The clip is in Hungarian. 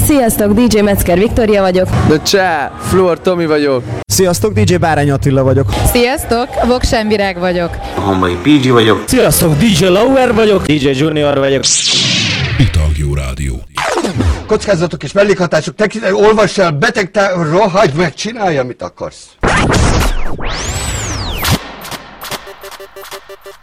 Sziasztok, DJ Metzger Viktória vagyok. De csá, Fluor Tomi vagyok. Sziasztok, DJ Bárány Attila vagyok. Sziasztok, Voksen Virág vagyok. Hombai PG vagyok. Sziasztok, DJ Lauer vagyok. DJ Junior vagyok. Italgió Rádió. Kockázatok és mellékhatások, olvass el, rohagy meg, csinálj, amit akarsz.